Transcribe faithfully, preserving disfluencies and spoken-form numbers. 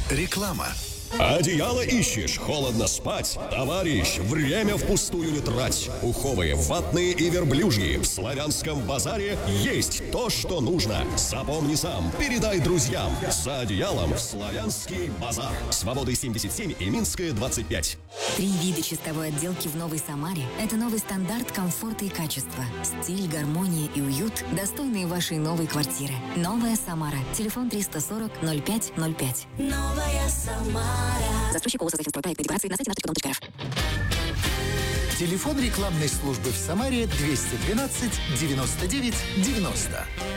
Реклама. Одеяло ищешь, холодно спать? Товарищ, время впустую не трать. Пуховые, ватные и верблюжьи. В Славянском базаре есть то, что нужно. Запомни сам, передай друзьям. За одеялом в Славянский базар. Свободы семьдесят семь и Минская двадцать пять. Три вида чистовой отделки в Новой Самаре – это новый стандарт комфорта и качества. Стиль, гармония и уют, достойные вашей новой квартиры. Новая Самара. Телефон триста сорок ноль пять ноль пять. Новая Самара. Застройщик ООО «Создательстройпроект» декорации на сайте наш точка ком точка РФ. Телефон рекламной службы в Самаре двести двенадцать девяносто девять девяносто.